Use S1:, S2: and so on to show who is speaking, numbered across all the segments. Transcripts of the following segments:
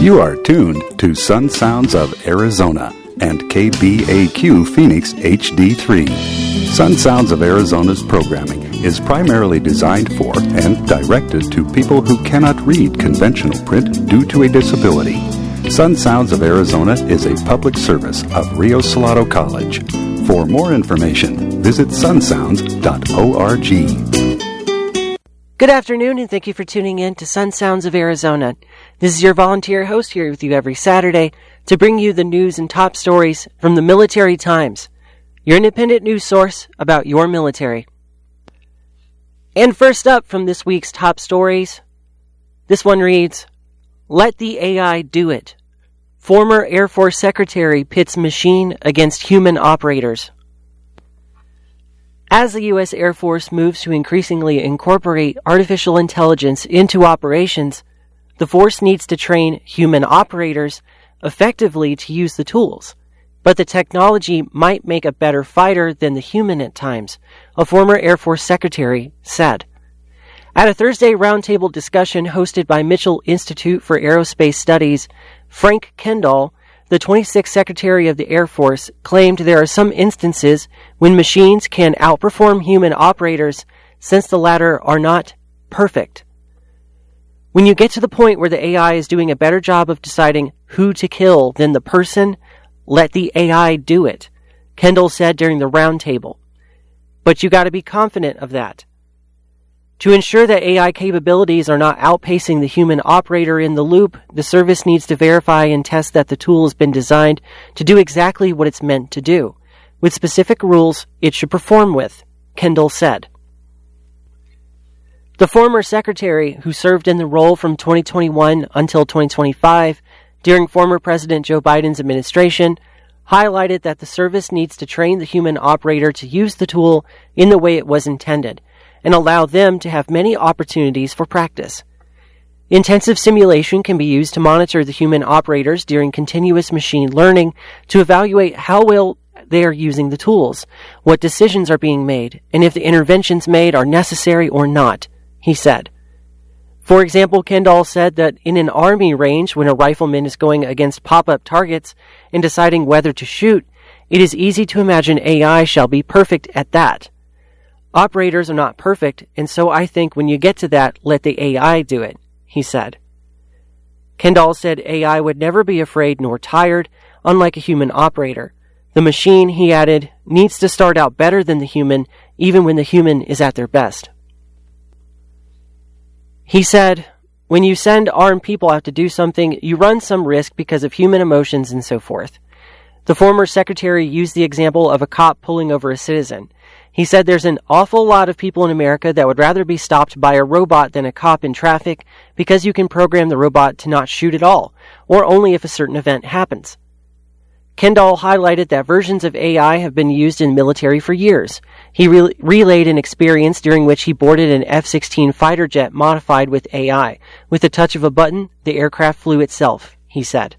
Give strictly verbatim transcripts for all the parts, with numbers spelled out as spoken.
S1: You are tuned to Sun Sounds of Arizona and K B A Q Phoenix H D three. Sun Sounds of Arizona's programming is primarily designed for and directed to people who cannot read conventional print due to a disability. Sun Sounds of Arizona is a public service of Rio Salado College. For more information, visit sun sounds dot org.
S2: Good afternoon, and thank you for tuning in to Sun Sounds of Arizona. This is your volunteer host here with you every Saturday to bring you the news and top stories from the Military Times, your independent news source about your military. And first up from this week's top stories, this one reads, "Let the A I do it. Former Air Force Secretary pits machine against human operators." As the U S Air Force moves to increasingly incorporate artificial intelligence into operations, the force needs to train human operators effectively to use the tools. But the technology might make a better fighter than the human at times, a former Air Force secretary said. At a Thursday roundtable discussion hosted by Mitchell Institute for Aerospace Studies, Frank Kendall, the twenty-sixth Secretary of the Air Force, claimed there are some instances when machines can outperform human operators since the latter are not perfect. When you get to the point where the A I is doing a better job of deciding who to kill than the person, let the A I do it, Kendall said during the roundtable. But you got to be confident of that. To ensure that A I capabilities are not outpacing the human operator in the loop, the service needs to verify and test that the tool has been designed to do exactly what it's meant to do, with specific rules it should perform with, Kendall said. The former secretary, who served in the role from twenty twenty-one until twenty twenty-five, during former President Joe Biden's administration, highlighted that the service needs to train the human operator to use the tool in the way it was intended, and allow them to have many opportunities for practice. Intensive simulation can be used to monitor the human operators during continuous machine learning to evaluate how well they are using the tools, what decisions are being made, and if the interventions made are necessary or not, he said. For example, Kendall said that in an Army range, when a rifleman is going against pop-up targets and deciding whether to shoot, it is easy to imagine A I shall be perfect at that. Operators are not perfect, and so I think when you get to that, let the A I do it, he said. Kendall said A I would never be afraid nor tired, unlike a human operator. The machine, he added, needs to start out better than the human, even when the human is at their best. He said, when you send armed people out to do something, you run some risk because of human emotions and so forth. The former secretary used the example of a cop pulling over a citizen. He said there's an awful lot of people in America that would rather be stopped by a robot than a cop in traffic because you can program the robot to not shoot at all, or only if a certain event happens. Kendall highlighted that versions of A I have been used in military for years. He re- relayed an experience during which he boarded an F sixteen fighter jet modified with A I. With the touch of a button, the aircraft flew itself, he said.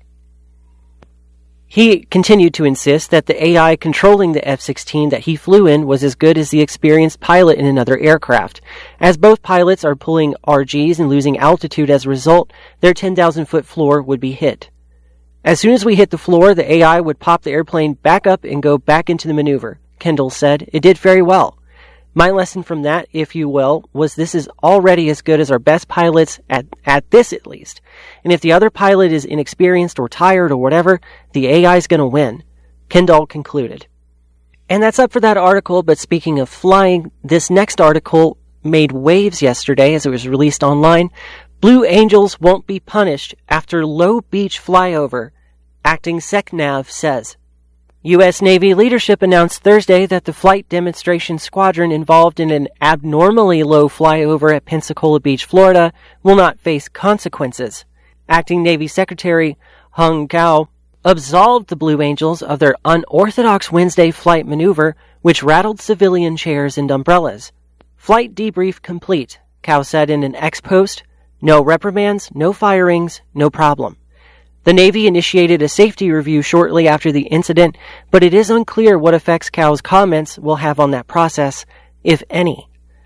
S2: He continued to insist that the A I controlling the F sixteen that he flew in was as good as the experienced pilot in another aircraft. As both pilots are pulling R Gs and losing altitude as a result, their ten thousand foot floor would be hit. As soon as we hit the floor, the A I would pop the airplane back up and go back into the maneuver, Kendall said. It did very well. My lesson from that, if you will, was this is already as good as our best pilots at, at this at least. And if the other pilot is inexperienced or tired or whatever, the A I is going to win, Kendall concluded. And that's up for that article, but speaking of flying, this next article made waves yesterday as it was released online. Blue Angels won't be punished after low beach flyover, acting SecNav says. U S Navy leadership announced Thursday that the flight demonstration squadron involved in an abnormally low flyover at Pensacola Beach, Florida, will not face consequences. Acting Navy Secretary Hung Gao absolved the Blue Angels of their unorthodox Wednesday flight maneuver, which rattled civilian chairs and umbrellas. Flight debrief complete, Gao said in an X post. No reprimands, no firings, no problem. The Navy initiated a safety review shortly after the incident, but it is unclear what effects Gao's comments will have on that process, if any.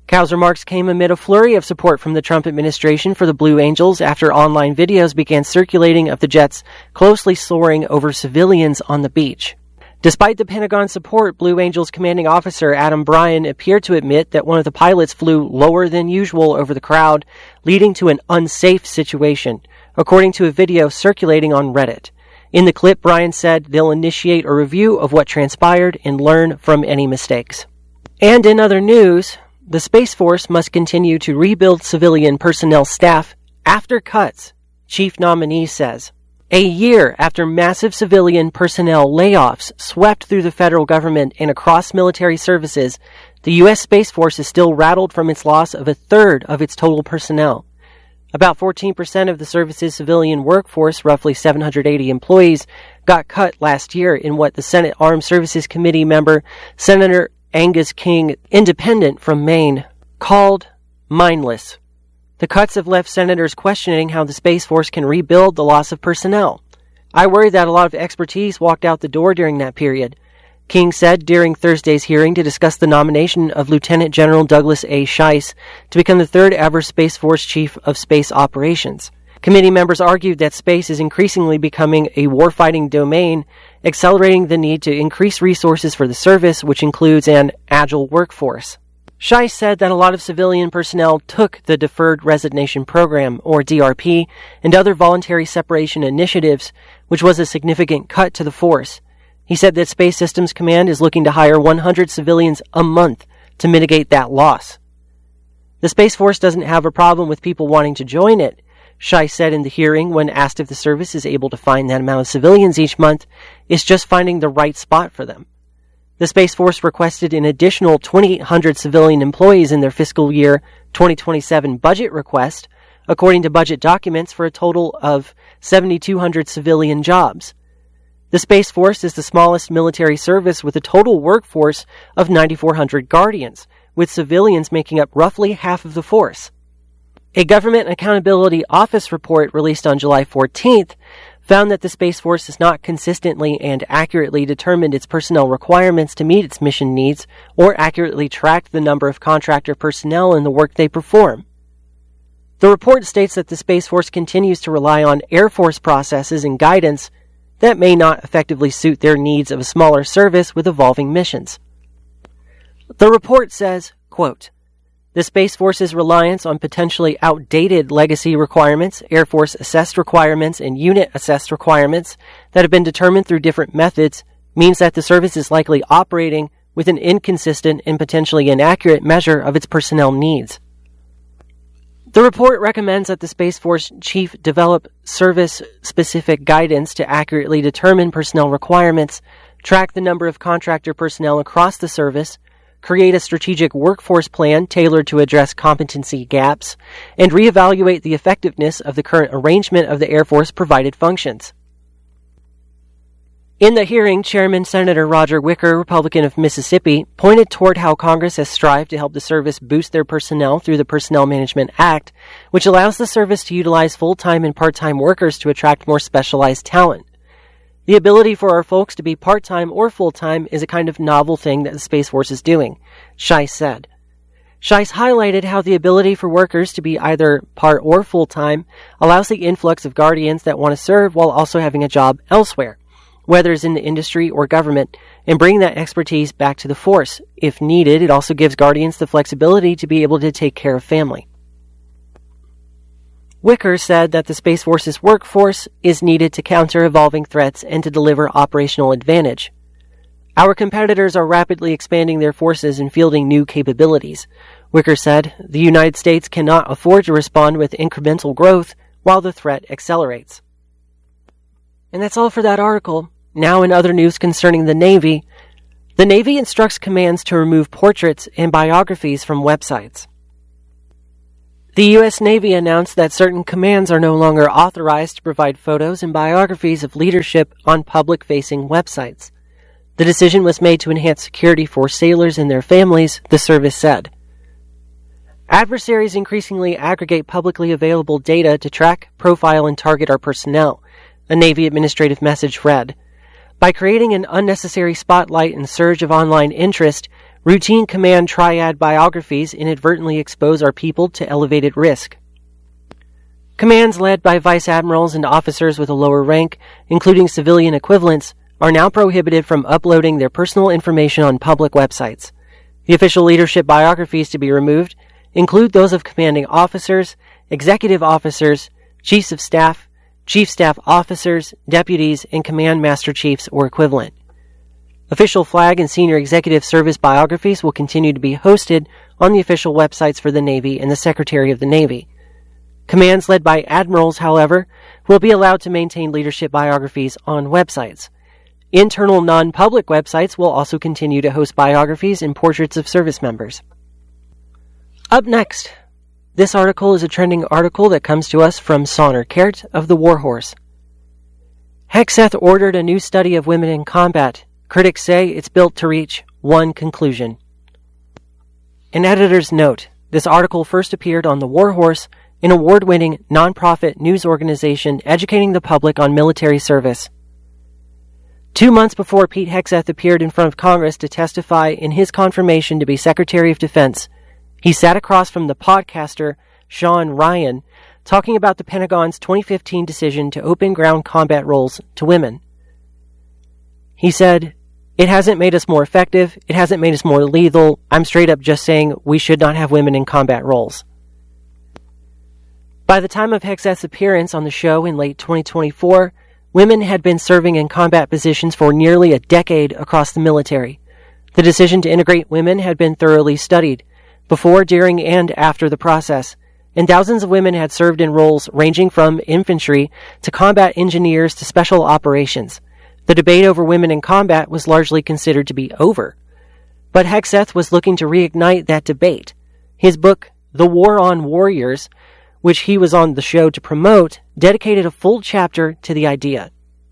S2: Cow's remarks came amid a flurry of support from the Trump administration for the Blue Angels after online videos began circulating of the jets closely soaring over civilians on the beach. Despite the Pentagon support, Blue Angels commanding officer Adam Bryan appeared to admit that one of the pilots flew lower than usual over the crowd, leading to an unsafe situation, according to a video circulating on Reddit. In the clip, Bryan said they'll initiate a review of what transpired and learn from any mistakes. And in other news, the Space Force must continue to rebuild civilian personnel staff after cuts, chief nominee says. A year after massive civilian personnel layoffs swept through the federal government and across military services, the U S Space Force is still rattled from its loss of a third of its total personnel. About fourteen percent of the service's civilian workforce, roughly seven hundred eighty employees, got cut last year in what the Senate Armed Services Committee member, Senator Angus King, independent from Maine, called mindless. The cuts have left senators questioning how the Space Force can rebuild the loss of personnel. I worry that a lot of expertise walked out the door during that period, King said during Thursday's hearing to discuss the nomination of Lieutenant General Douglas A. Scheiss to become the third ever Space Force Chief of Space Operations. Committee members argued that space is increasingly becoming a warfighting domain, accelerating the need to increase resources for the service, which includes an agile workforce. Scheiss said that a lot of civilian personnel took the Deferred Resignation Program, or D R P, and other voluntary separation initiatives, which was a significant cut to the force. He said that Space Systems Command is looking to hire one hundred civilians a month to mitigate that loss. The Space Force doesn't have a problem with people wanting to join it, Scheiss said in the hearing when asked if the service is able to find that amount of civilians each month. It's just finding the right spot for them. The Space Force requested an additional twenty-eight hundred civilian employees in their fiscal year twenty twenty-seven budget request, according to budget documents, for a total of seven thousand two hundred civilian jobs. The Space Force is the smallest military service with a total workforce of nine thousand four hundred Guardians, with civilians making up roughly half of the force. A Government Accountability Office report released on July fourteenth found that the Space Force has not consistently and accurately determined its personnel requirements to meet its mission needs or accurately tracked the number of contractor personnel in the work they perform. The report states that the Space Force continues to rely on Air Force processes and guidance that may not effectively suit their needs of a smaller service with evolving missions. The report says, quote, "The Space Force's reliance on potentially outdated legacy requirements, Air Force-assessed requirements, and unit-assessed requirements that have been determined through different methods means that the service is likely operating with an inconsistent and potentially inaccurate measure of its personnel needs." The report recommends that the Space Force chief develop service-specific guidance to accurately determine personnel requirements, track the number of contractor personnel across the service, create a strategic workforce plan tailored to address competency gaps, and reevaluate the effectiveness of the current arrangement of the Air Force provided functions. In the hearing, Chairman Senator Roger Wicker, Republican of Mississippi, pointed toward how Congress has strived to help the service boost their personnel through the Personnel Management Act, which allows the service to utilize full-time and part-time workers to attract more specialized talent. The ability for our folks to be part-time or full-time is a kind of novel thing that the Space Force is doing, Scheiss said. Scheiss highlighted how the ability for workers to be either part or full-time allows the influx of Guardians that want to serve while also having a job elsewhere, whether it's in the industry or government, and bring that expertise back to the force. If needed, it also gives Guardians the flexibility to be able to take care of family. Wicker said that the Space Force's workforce is needed to counter evolving threats and to deliver operational advantage. Our competitors are rapidly expanding their forces and fielding new capabilities. Wicker said, the United States cannot afford to respond with incremental growth while the threat accelerates. And that's all for that article. Now in other news concerning the Navy, the Navy instructs commands to remove portraits and biographies from websites. The U S Navy announced that certain commands are no longer authorized to provide photos and biographies of leadership on public-facing websites. The decision was made to enhance security for sailors and their families, the service said. Adversaries increasingly aggregate publicly available data to track, profile, and target our personnel, a Navy administrative message read. By creating an unnecessary spotlight and surge of online interest, Routine command triad biographies inadvertently expose our people to elevated risk. Commands led by vice admirals and officers with a lower rank, including civilian equivalents, are now prohibited from uploading their personal information on public websites. The official leadership biographies to be removed include those of commanding officers, executive officers, chiefs of staff, chief staff officers, deputies, and command master chiefs or equivalent. Official flag and senior executive service biographies will continue to be hosted on the official websites for the Navy and the Secretary of the Navy. Commands led by admirals, however, will be allowed to maintain leadership biographies on websites. Internal non-public websites will also continue to host biographies and portraits of service members. Up next, this article is a trending article that comes to us from Sonner Kert of the Warhorse. Hegseth ordered a new study of women in combat. Critics say it's built to reach one conclusion. An editor's note, this article first appeared on the Warhorse, an award-winning nonprofit news organization educating the public on military service. Two months before Pete Hegseth appeared in front of Congress to testify in his confirmation to be Secretary of Defense, he sat across from the podcaster Sean Ryan, talking about the Pentagon's twenty fifteen decision to open ground combat roles to women. He said, "It hasn't made us more effective. It hasn't made us more lethal. I'm straight up just saying we should not have women in combat roles." By the time of Hegseth's appearance on the show in late twenty twenty-four, women had been serving in combat positions for nearly a decade across the military. The decision to integrate women had been thoroughly studied, before, during, and after the process, and thousands of women had served in roles ranging from infantry to combat engineers to special operations. The debate over women in combat was largely considered to be over. But Hegseth was looking to reignite that debate. His book, The War on Warriors, which he was on the show to promote, dedicated a full chapter to the idea.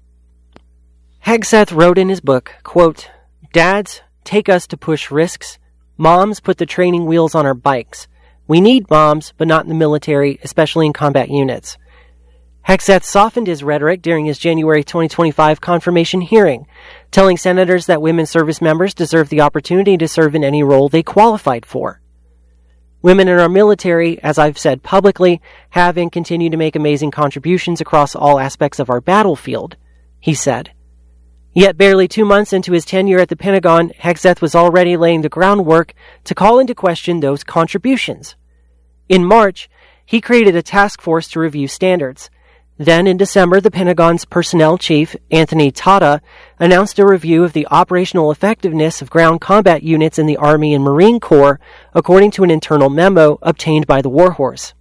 S2: Hegseth wrote in his book, quote, "Dads, take us to push risks. Moms put the training wheels on our bikes. We need moms, but not in the military, especially in combat units." Hegseth softened his rhetoric during his January twenty twenty-five confirmation hearing, telling senators that women service members deserve the opportunity to serve in any role they qualified for. Women in our military, as I've said publicly, have and continue to make amazing contributions across all aspects of our battlefield, he said. Yet barely two months into his tenure at the Pentagon, Hegseth was already laying the groundwork to call into question those contributions. In March, he created a task force to review standards. Then in December, the Pentagon's personnel chief, Anthony Tata, announced a review of the operational effectiveness of ground combat units in the Army and Marine Corps, according to an internal memo obtained by the Warhorse.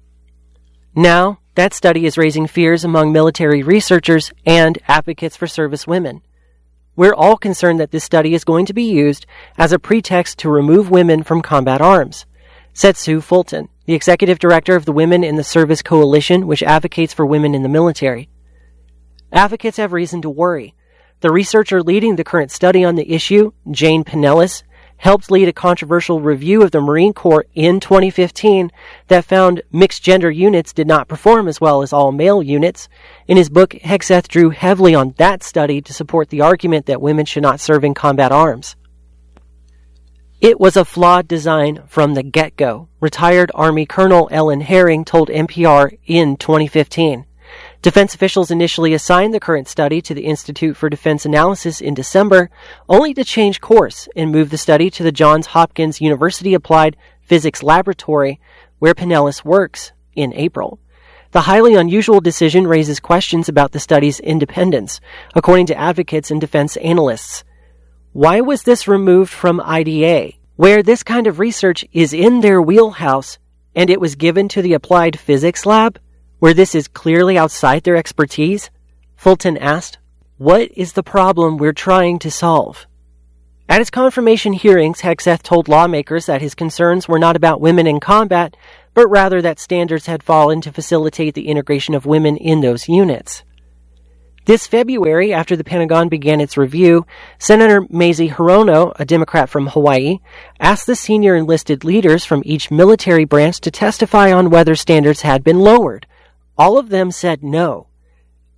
S2: Now, that study is raising fears among military researchers and advocates for service women. We're all concerned that this study is going to be used as a pretext to remove women from combat arms, said Sue Fulton, the executive director of the Women in the Service Coalition, which advocates for women in the military. Advocates have reason to worry. The researcher leading the current study on the issue, Jane Pinellas, helped lead a controversial review of the Marine Corps in twenty fifteen that found mixed-gender units did not perform as well as all-male units. In his book, Hegseth drew heavily on that study to support the argument that women should not serve in combat arms. It was a flawed design from the get-go, retired Army Colonel Ellen Herring told N P R in twenty fifteen. Defense officials initially assigned the current study to the Institute for Defense Analysis in December, only to change course and move the study to the Johns Hopkins University Applied Physics Laboratory, where Pinellas works, in April. The highly unusual decision raises questions about the study's independence, according to advocates and defense analysts. Why was this removed from I D A, where this kind of research is in their wheelhouse, and it was given to the Applied Physics Lab, where this is clearly outside their expertise? Fulton asked, "What is the problem we're trying to solve?" At his confirmation hearings, Hegseth told lawmakers that his concerns were not about women in combat, but rather that standards had fallen to facilitate the integration of women in those units. This February, after the Pentagon began its review, Senator Mazie Hirono, a Democrat from Hawaii, asked the senior enlisted leaders from each military branch to testify on whether standards had been lowered. All of them said no.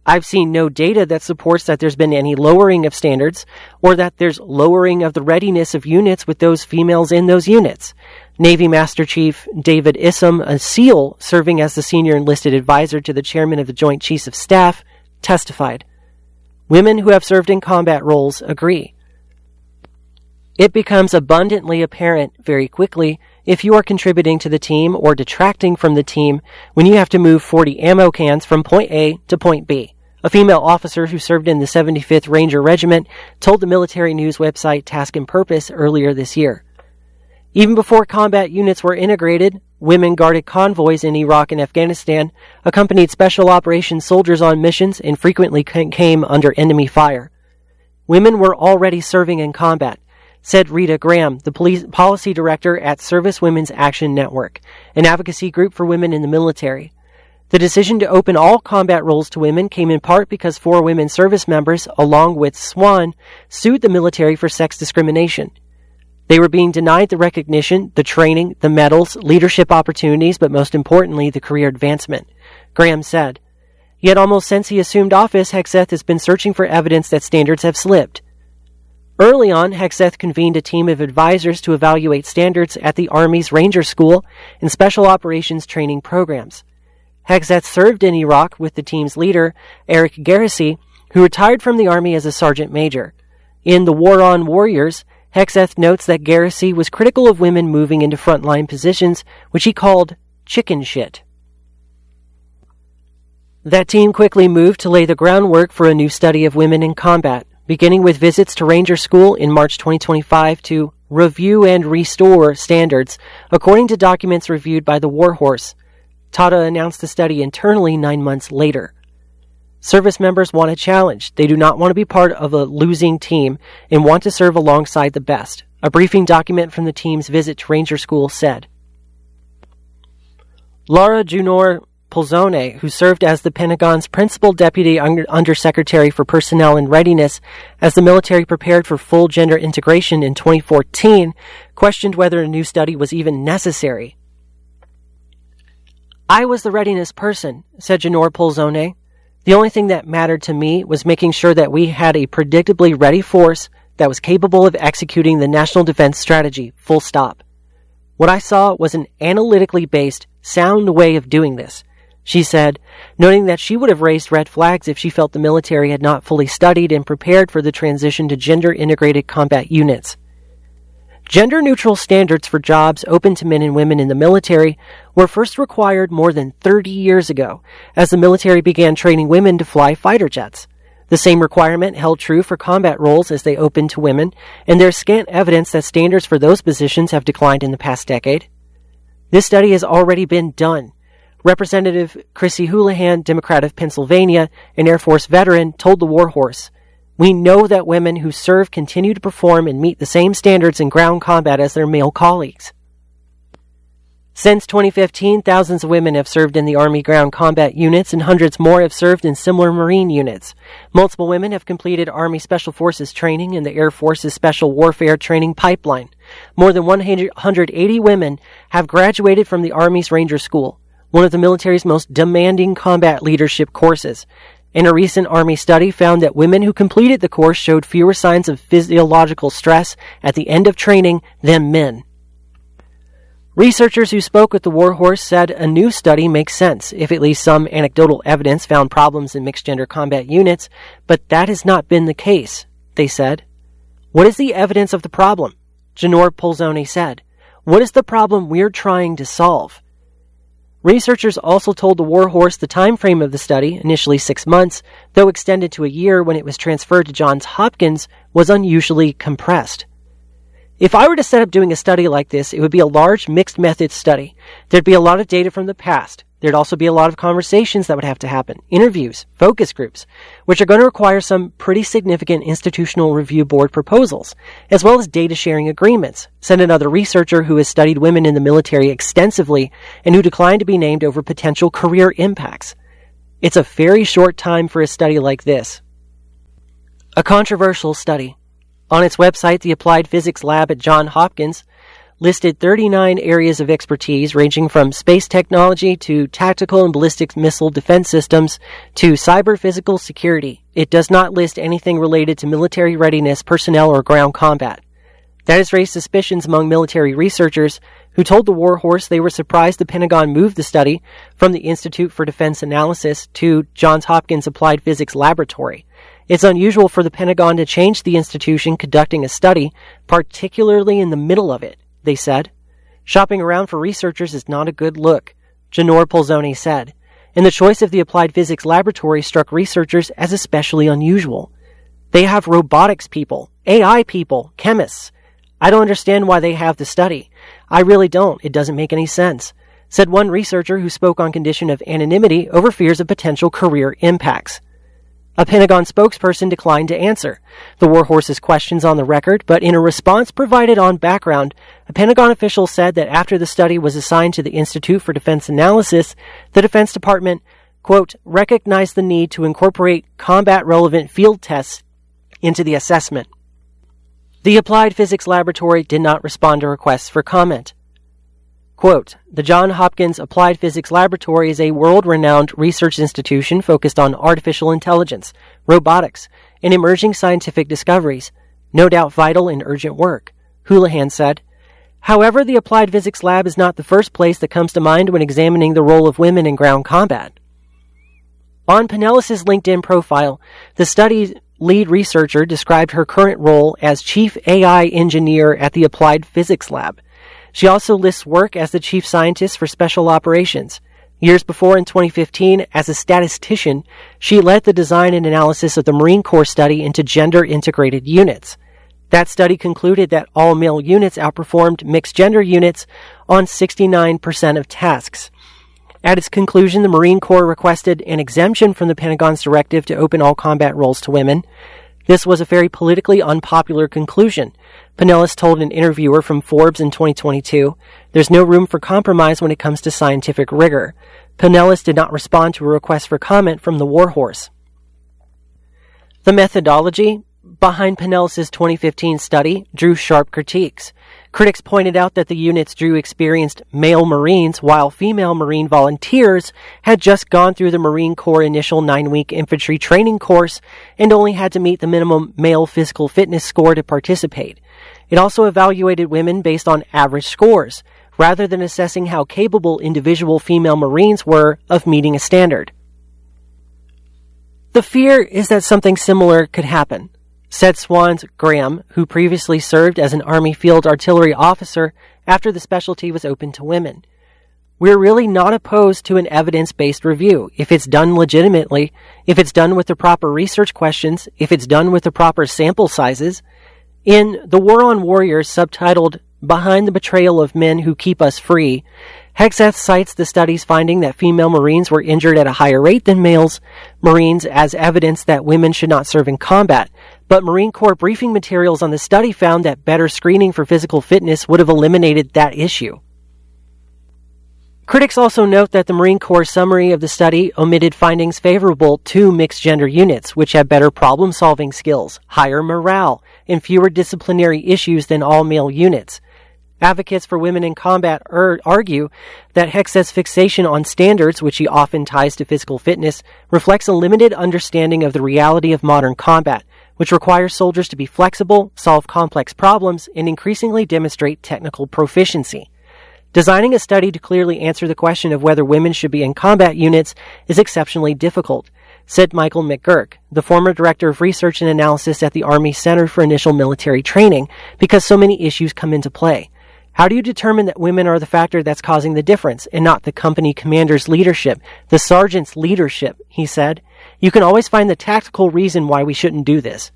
S2: I've seen no data that supports that there's been any lowering of standards or that there's lowering of the readiness of units with those females in those units. Navy Master Chief David Issam, a SEAL serving as the senior enlisted advisor to the chairman of the Joint Chiefs of Staff, testified. Women who have served in combat roles agree. It becomes abundantly apparent very quickly if you are contributing to the team or detracting from the team when you have to move forty ammo cans from point A to point B. A female officer who served in the seventy-fifth Ranger Regiment told the military news website Task and Purpose earlier this year. Even before combat units were integrated, women guarded convoys in Iraq and Afghanistan, accompanied special operations soldiers on missions, and frequently came under enemy fire. Women were already serving in combat, said Rita Graham, the police policy director at Service Women's Action Network, an advocacy group for women in the military. The decision to open all combat roles to women came in part because four women service members, along with SWAN, sued the military for sex discrimination. They were being denied the recognition, the training, the medals, leadership opportunities, but most importantly, the career advancement, Graham said. Yet almost since he assumed office, Hegseth has been searching for evidence that standards have slipped. Early on, Hegseth convened a team of advisors to evaluate standards at the Army's Ranger School and Special Operations training programs. Hegseth served in Iraq with the team's leader, Eric Garrissey, who retired from the Army as a sergeant major. In The War on Warriors, Hegseth notes that Garrissey was critical of women moving into frontline positions, which he called chicken shit. That team quickly moved to lay the groundwork for a new study of women in combat, beginning with visits to Ranger School in March twenty twenty-five to review and restore standards, according to documents reviewed by the Warhorse. Tata announced the study internally nine months later. Service members want a challenge. They do not want to be part of a losing team and want to serve alongside the best, a briefing document from the team's visit to Ranger School said. Laura Junor Polzone, who served as the Pentagon's principal deputy under- undersecretary for personnel and readiness as the military prepared for full gender integration in twenty fourteen, questioned whether a new study was even necessary. I was the readiness person, said Junor Polzone. The only thing that mattered to me was making sure that we had a predictably ready force that was capable of executing the national defense strategy, full stop. What I saw was an analytically based, sound way of doing this, she said, noting that she would have raised red flags if she felt the military had not fully studied and prepared for the transition to gender-integrated combat units. Gender-neutral standards for jobs open to men and women in the military were first required more than thirty years ago, as the military began training women to fly fighter jets. The same requirement held true for combat roles as they opened to women, and there's scant evidence that standards for those positions have declined in the past decade. This study has already been done. Representative Chrissy Houlihan, Democrat of Pennsylvania, an Air Force veteran, told the Warhorse, "We know that women who serve continue to perform and meet the same standards in ground combat as their male colleagues." Since twenty fifteen, thousands of women have served in the Army ground combat units and hundreds more have served in similar Marine units. Multiple women have completed Army Special Forces training in the Air Force's Special Warfare Training Pipeline. More than one hundred eighty women have graduated from the Army's Ranger School, one of the military's most demanding combat leadership courses. And a recent Army study found that women who completed the course showed fewer signs of physiological stress at the end of training than men. Researchers who spoke with the Warhorse said a new study makes sense if at least some anecdotal evidence found problems in mixed-gender combat units, but that has not been the case, they said. What is the evidence of the problem? Junor Polzone said. What is the problem we're trying to solve? Researchers also told the Warhorse the time frame of the study, initially six months, though extended to a year when it was transferred to Johns Hopkins, was unusually compressed. If I were to set up doing a study like this, it would be a large mixed method study. There'd be a lot of data from the past. There'd also be a lot of conversations that would have to happen, interviews, focus groups, which are going to require some pretty significant institutional review board proposals, as well as data sharing agreements, said another researcher who has studied women in the military extensively and who declined to be named over potential career impacts. It's a very short time for a study like this. A controversial study. On its website, the Applied Physics Lab at Johns Hopkins listed thirty-nine areas of expertise ranging from space technology to tactical and ballistic missile defense systems to cyber-physical security. It does not list anything related to military readiness, personnel, or ground combat. That has raised suspicions among military researchers who told the War Horse they were surprised the Pentagon moved the study from the Institute for Defense Analysis to Johns Hopkins Applied Physics Laboratory. It's unusual for the Pentagon to change the institution conducting a study, particularly in the middle of it, they said. Shopping around for researchers is not a good look, Janor Polzoni said, and the choice of the Applied Physics Laboratory struck researchers as especially unusual. They have robotics people, A I people, chemists. I don't understand why they have the study. I really don't. It doesn't make any sense, said one researcher who spoke on condition of anonymity over fears of potential career impacts. A Pentagon spokesperson declined to answer the War Horse's questions on the record, but in a response provided on background, a Pentagon official said that after the study was assigned to the Institute for Defense Analysis, the Defense Department, quote, recognized the need to incorporate combat-relevant field tests into the assessment. The Applied Physics Laboratory did not respond to requests for comment. Quote, the Johns Hopkins Applied Physics Laboratory is a world-renowned research institution focused on artificial intelligence, robotics, and emerging scientific discoveries, no doubt vital and urgent work, Houlihan said. However, the Applied Physics Lab is not the first place that comes to mind when examining the role of women in ground combat. On Pinellas's LinkedIn profile, the study's lead researcher described her current role as Chief A I Engineer at the Applied Physics Lab. She also lists work as the Chief Scientist for Special Operations. Years before, in twenty fifteen, as a statistician, she led the design and analysis of the Marine Corps study into gender-integrated units. That study concluded that all-male units outperformed mixed-gender units on sixty-nine percent of tasks. At its conclusion, the Marine Corps requested an exemption from the Pentagon's directive to open all combat roles to women. This was a very politically unpopular conclusion. Pinellas told an interviewer from Forbes in twenty twenty-two, there's no room for compromise when it comes to scientific rigor. Pinellas did not respond to a request for comment from the War Horse. The methodology behind Pinellas's twenty fifteen study drew sharp critiques. Critics pointed out that the units drew experienced male Marines, while female Marine volunteers had just gone through the Marine Corps initial nine-week infantry training course and only had to meet the minimum male physical fitness score to participate. It also evaluated women based on average scores, rather than assessing how capable individual female Marines were of meeting a standard. The fear is that something similar could happen, said Swans Graham, who previously served as an Army Field Artillery officer after the specialty was open to women. We're really not opposed to an evidence-based review, if it's done legitimately, if it's done with the proper research questions, if it's done with the proper sample sizes. In The War on Warriors, subtitled Behind the Betrayal of Men Who Keep Us Free, Hegseth cites the study's finding that female Marines were injured at a higher rate than males Marines as evidence that women should not serve in combat, but Marine Corps briefing materials on the study found that better screening for physical fitness would have eliminated that issue. Critics also note that the Marine Corps summary of the study omitted findings favorable to mixed-gender units, which have better problem-solving skills, higher morale, and fewer disciplinary issues than all-male units. Advocates for women in combat er- argue that Hegseth's fixation on standards, which he often ties to physical fitness, reflects a limited understanding of the reality of modern combat, which requires soldiers to be flexible, solve complex problems, and increasingly demonstrate technical proficiency. Designing a study to clearly answer the question of whether women should be in combat units is exceptionally difficult, said Michael McGurk, the former director of research and analysis at the Army Center for Initial Military Training, because so many issues come into play. How do you determine that women are the factor that's causing the difference and not the company commander's leadership, the sergeant's leadership, he said. You can always find the tactical reason why we shouldn't do this.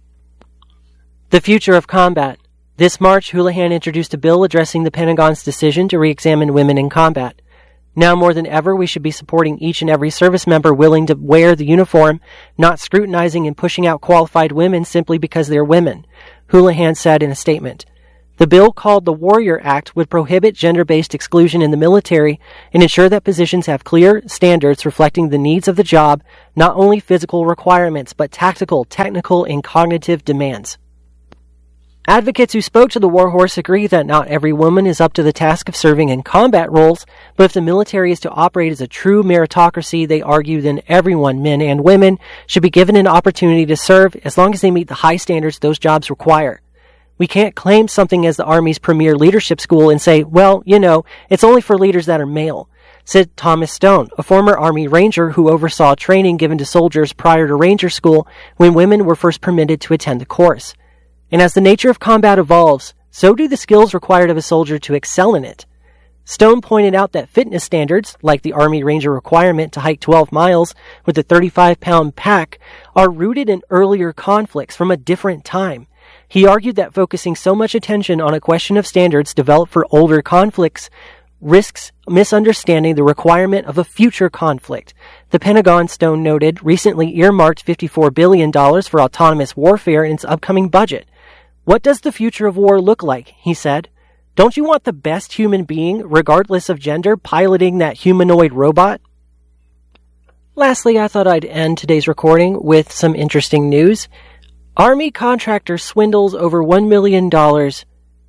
S2: The future of combat. This March, Houlihan introduced a bill addressing the Pentagon's decision to re-examine women in combat. Now more than ever, we should be supporting each and every service member willing to wear the uniform, not scrutinizing and pushing out qualified women simply because they're women, Houlihan said in a statement. The bill, called the Warrior Act, would prohibit gender-based exclusion in the military and ensure that positions have clear standards reflecting the needs of the job, not only physical requirements, but tactical, technical, and cognitive demands. Advocates who spoke to the Warhorse agree that not every woman is up to the task of serving in combat roles, but if the military is to operate as a true meritocracy, they argue then everyone, men and women, should be given an opportunity to serve as long as they meet the high standards those jobs require. We can't claim something as the Army's premier leadership school and say, well, you know, it's only for leaders that are male, said Thomas Stone, a former Army Ranger who oversaw training given to soldiers prior to Ranger School when women were first permitted to attend the course. And as the nature of combat evolves, so do the skills required of a soldier to excel in it. Stone pointed out that fitness standards, like the Army Ranger requirement to hike twelve miles with a thirty-five pound pack, are rooted in earlier conflicts from a different time. He argued that focusing so much attention on a question of standards developed for older conflicts risks misunderstanding the requirement of a future conflict. The Pentagon, Stone noted, recently earmarked fifty-four billion dollars for autonomous warfare in its upcoming budget. What does the future of war look like? He said. Don't you want the best human being, regardless of gender, piloting that humanoid robot? Lastly, I thought I'd end today's recording with some interesting news. Army contractor swindles over one million dollars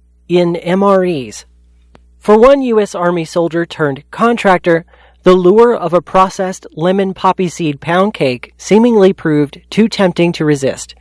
S2: in M R Es. For one U S Army soldier turned contractor, the lure of a processed lemon poppy seed pound cake seemingly proved too tempting to resist.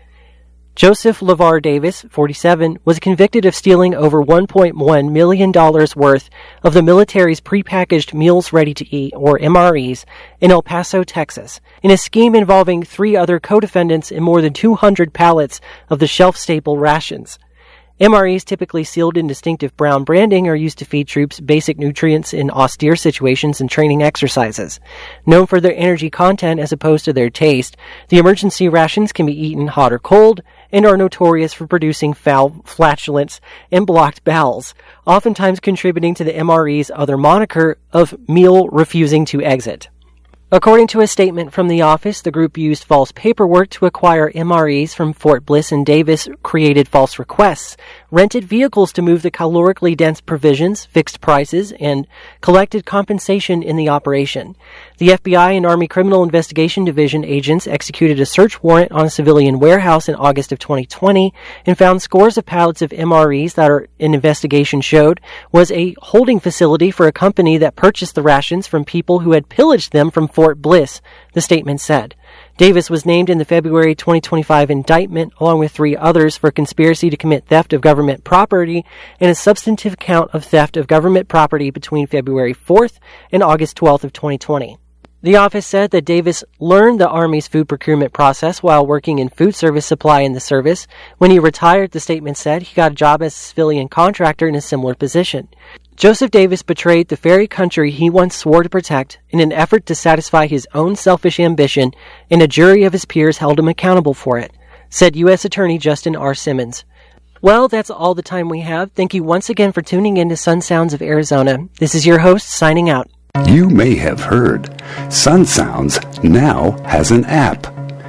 S2: Joseph LeVar Davis, forty-seven, was convicted of stealing over one point one million dollars worth of the military's prepackaged Meals Ready to Eat, or M R Es, in El Paso, Texas, in a scheme involving three other co-defendants and more than two hundred pallets of the shelf-staple rations. M R Es, typically sealed in distinctive brown branding, are used to feed troops basic nutrients in austere situations and training exercises. Known for their energy content as opposed to their taste, the emergency rations can be eaten hot or cold and are notorious for producing foul flatulence and blocked bowels, oftentimes contributing to the M R E's other moniker of meal refusing to exit. According to a statement from the office, the group used false paperwork to acquire M R Es from Fort Bliss and Davis, created false requests, rented vehicles to move the calorically dense provisions, fixed prices, and collected compensation in the operation. The F B I and Army Criminal Investigation Division agents executed a search warrant on a civilian warehouse in August of twenty twenty and found scores of pallets of M R Es that our, an investigation showed was a holding facility for a company that purchased the rations from people who had pillaged them from Fort Bliss, the statement said. Davis was named in the February twenty twenty-five indictment, along with three others, for conspiracy to commit theft of government property and a substantive count of theft of government property between February fourth and August twelfth of twenty twenty. The office said that Davis learned the Army's food procurement process while working in food service supply in the service. When he retired, the statement said he got a job as a civilian contractor in a similar position. Joseph Davis betrayed the very country he once swore to protect in an effort to satisfy his own selfish ambition, and a jury of his peers held him accountable for it, said U S Attorney Justin R. Simmons. Well, that's all the time we have. Thank you once again for tuning in to Sun Sounds of Arizona. This is your host, signing out.
S1: You may have heard Sun Sounds now has an app.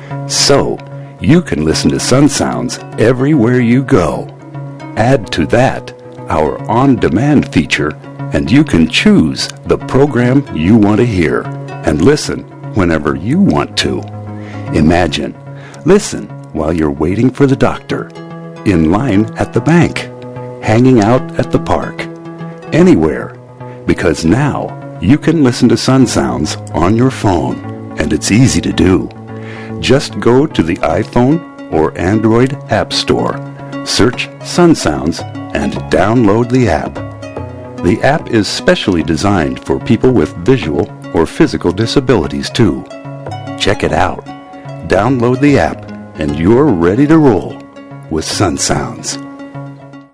S1: So, you can listen to Sun Sounds everywhere you go. Add to that our on-demand feature, and you can choose the program you want to hear and listen whenever you want to. Imagine, listen while you're waiting for the doctor, in line at the bank, hanging out at the park, anywhere, because now you can listen to Sun Sounds on your phone, and it's easy to do. Just go to the iPhone or Android App Store, search Sun Sounds, and download the app. The app is specially designed for people with visual or physical disabilities too. Check it out. Download the app, and you're ready to roll with Sun Sounds.